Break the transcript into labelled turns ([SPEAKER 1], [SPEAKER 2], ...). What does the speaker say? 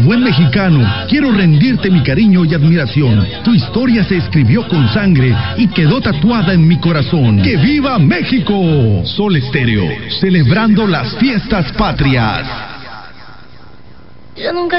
[SPEAKER 1] buen mexicano, quiero rendirte mi cariño y admiración. Tu historia se escribió con sangre y quedó tatuada en mi corazón. ¡Que viva México! Sol Estéreo, celebrando las fiestas patrias.
[SPEAKER 2] Yo nunca